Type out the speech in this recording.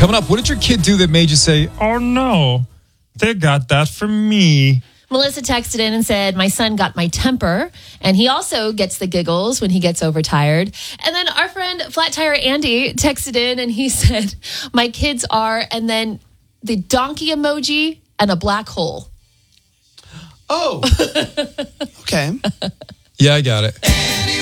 Coming up, what did your kid do that made you say, oh no, they got that from me? Melissa texted in and said, my son got my temper, and he also gets the giggles when he gets overtired. And then our friend Flat Tire Andy texted in and he said, my kids are, and then the donkey emoji and a black hole. Oh, okay. Yeah, I got it.